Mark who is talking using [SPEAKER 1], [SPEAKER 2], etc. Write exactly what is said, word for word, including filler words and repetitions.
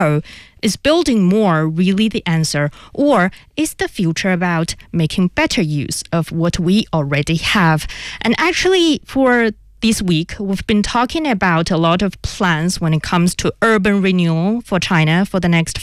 [SPEAKER 1] Is building more really the answer, or is the future about making better use of what we already have? And actually, for this week, we've been talking about a lot of plans when it comes to urban renewal for China for the next